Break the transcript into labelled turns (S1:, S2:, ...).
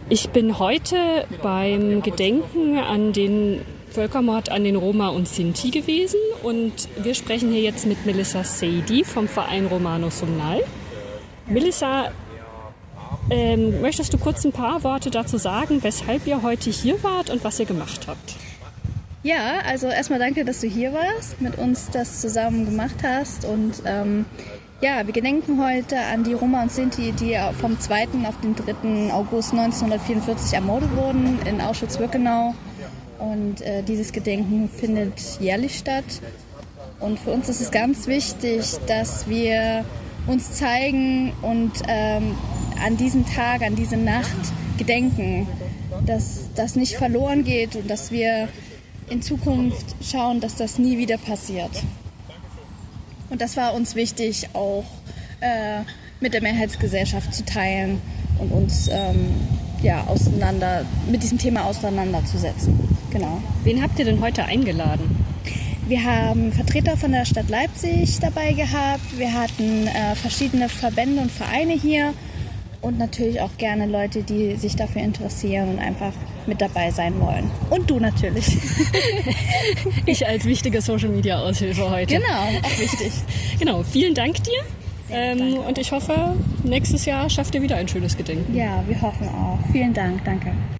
S1: Ich bin heute beim Gedenken an den Völkermord an den Roma und Sinti gewesen und wir sprechen hier jetzt mit Melissa Seidi vom Verein Romano Sumnal. Melissa, möchtest du kurz ein paar Worte dazu sagen, weshalb ihr heute hier wart und was ihr gemacht habt?
S2: Ja, also erstmal danke, dass du hier warst, mit uns das zusammen gemacht hast und wir gedenken heute an die Roma und Sinti, die vom 2. auf den 3. August 1944 ermordet wurden in Auschwitz-Birkenau. Und dieses Gedenken findet jährlich statt. Und für uns ist es ganz wichtig, dass wir uns zeigen und an diesem Tag, an diese Nacht gedenken, dass das nicht verloren geht und dass wir in Zukunft schauen, dass das nie wieder passiert. Und das war uns wichtig, auch mit der Mehrheitsgesellschaft zu teilen und uns mit diesem Thema auseinanderzusetzen. Genau.
S1: Wen habt ihr denn heute eingeladen?
S2: Wir haben Vertreter von der Stadt Leipzig dabei gehabt. Wir hatten verschiedene Verbände und Vereine hier und natürlich auch gerne Leute, die sich dafür interessieren und einfach mit dabei sein wollen. Und du natürlich.
S1: Ich als wichtige Social-Media-Aushilfe heute.
S2: Genau, auch wichtig.
S1: Genau, vielen Dank dir. Und ich hoffe, nächstes Jahr schafft ihr wieder ein schönes Gedenken.
S2: Ja, wir hoffen auch. Vielen Dank, danke.